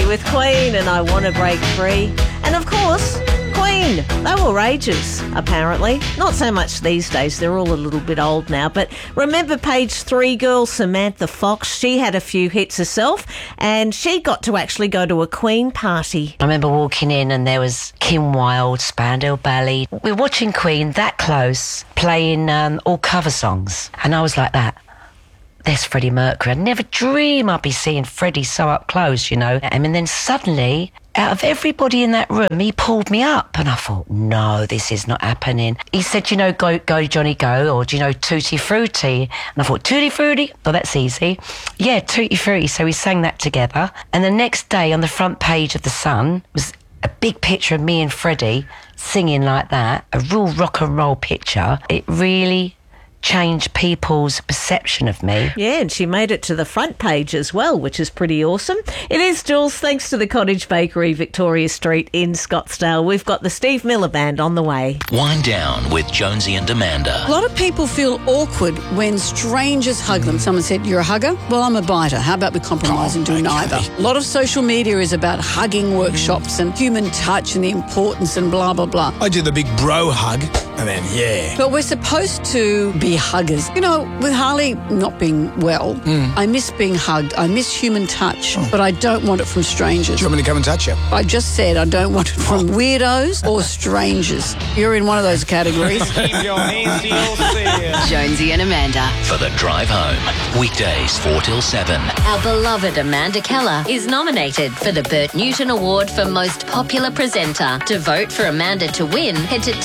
with Queen and I Want to Break Free. And of course, Queen. They were rages, apparently. Not so much these days. They're all a little bit old now. But remember Page 3 girl Samantha Fox? She had a few hits herself and she got to actually go to a Queen party. I remember walking in and there was Kim Wilde, Spandau Ballet. We were watching Queen that close, playing all cover songs. And I was like that. There's Freddie Mercury. I'd never dream I'd be seeing Freddie so up close, you know. And then suddenly, out of everybody in that room, he pulled me up. And I thought, no, this is not happening. He said, you know, go Johnny Go, or do you know Tutti Frutti? And I thought, Tutti Frutti? Oh, that's easy. Yeah, Tutti Frutti. So we sang that together. And the next day on the front page of The Sun was a big picture of me and Freddie singing like that, a real rock and roll picture. It really change people's perception of me. Yeah, and she made it to the front page as well, which is pretty awesome. It is, Jules, thanks to the Cottage Bakery, Victoria Street in Scottsdale. We've got the Steve Miller Band on the way. Wind Down with Jonesy and Amanda. A lot of people feel awkward when strangers hug them. Someone said, you're a hugger? Well, I'm a biter. How about we compromise and do neither? A lot of social media is about hugging workshops and human touch and the importance and blah, blah, blah. I do the big bro hug and then, yeah. But we're supposed to be huggers. You know, with Harley not being well, I miss being hugged. I miss human touch, but I don't want it from strangers. Do you want me to come and touch you? I just said I don't want it from weirdos or strangers. You're in one of those categories. Keep your hands to yourself. Jonesy and Amanda. For the drive home, weekdays 4 till 7. Our beloved Amanda Keller is nominated for the Bert Newton Award for Most Popular Presenter. To vote for Amanda to win, head to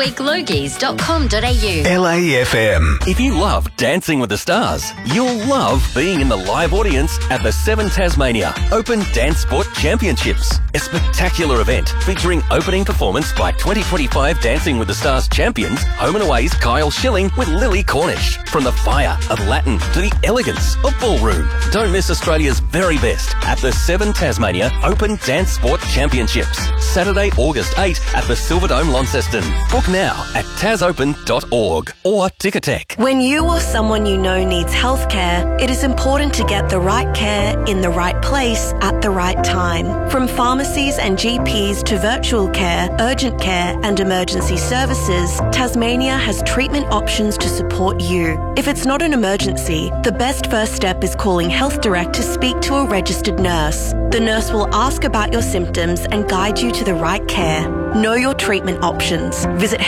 tvweeklogies.com.au. LAFM. If you love Dancing with the Stars, you'll love being in the live audience at the 7 Tasmania Open Dance Sport Championships, a spectacular event featuring opening performance by 2025 Dancing with the Stars champions, Home and Away's Kyle Schilling with Lily Cornish. From the fire of Latin to the elegance of ballroom, don't miss Australia's very best at the 7 Tasmania Open Dance Sport Championships, Saturday, August 8 at the Silverdome, Launceston. Book now at tasopen.org or Ticketek. When you or someone you know needs healthcare, it is important to get the right care in the right place at the right time. From pharmacies and GPs to virtual care, urgent care and emergency services, Tasmania has treatment options to support you. If it's not an emergency, the best first step is calling Health Direct to speak to a registered nurse. The nurse will ask about your symptoms and guide you to the right care. Know your treatment options. Visit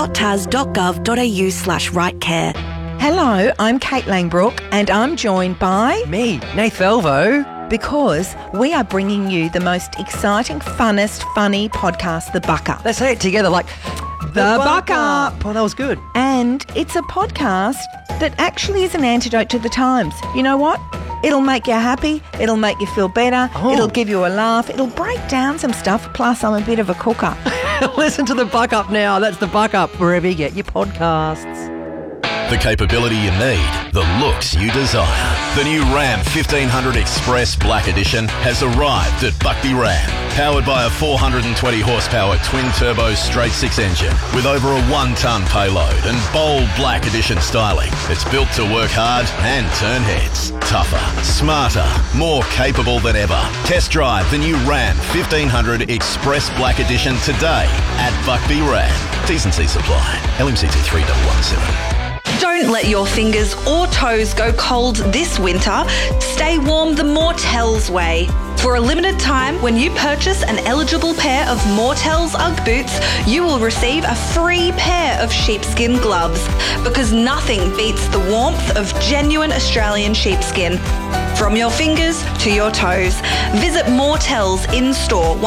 health.tas.gov.au/right care. Hello, I'm Kate Langbrook and I'm joined by... me, Nath Elvo. Because we are bringing you the most exciting, funnest, funny podcast, The Buck Up. Let's say it together like... The Buck Up. Oh, that was good. And it's a podcast that actually is an antidote to the times. You know what? It'll make you happy. It'll make you feel better. Oh. It'll give you a laugh. It'll break down some stuff. Plus, I'm a bit of a cooker. Listen to The Buck Up now. That's The Buck Up, wherever you get your podcasts. The capability you need, the looks you desire. The new Ram 1500 Express Black Edition has arrived at Buckby Ram. Powered by a 420 horsepower twin-turbo straight-six engine with over a 1-ton payload and bold Black Edition styling. It's built to work hard and turn heads. Tougher, smarter, more capable than ever. Test drive the new Ram 1500 Express Black Edition today at Buckby Ram. T&C supply. LMCT 3117. Don't let your fingers or toes go cold this winter. Stay warm the Mortels way. For a limited time, when you purchase an eligible pair of Mortels Ugg boots, you will receive a free pair of sheepskin gloves, because nothing beats the warmth of genuine Australian sheepskin. From your fingers to your toes. Visit Mortels in store,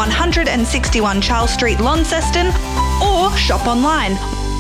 161 Charles Street, Launceston, or shop online.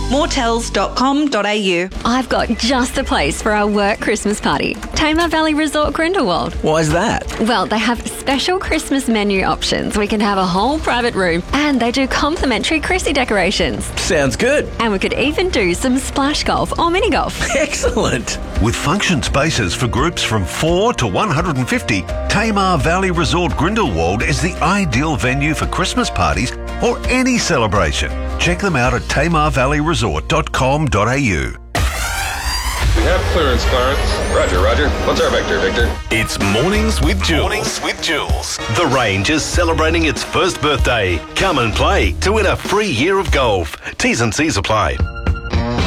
mortels.com.au. I've got just the place for our work Christmas party. Tamar Valley Resort Grindelwald. Why is that? Well, they have special Christmas menu options. We can have a whole private room and they do complimentary Chrissy decorations. Sounds good. And we could even do some splash golf or mini golf. Excellent. With function spaces for groups from 4 to 150, Tamar Valley Resort Grindelwald is the ideal venue for Christmas parties or any celebration. Check them out at tamarvalleyresort.com.au. We have clearance, Clarence. Roger. What's our vector, Victor? It's Mornings with Jules. The Range is celebrating its first birthday. Come and play to win a free year of golf. T's and C's apply.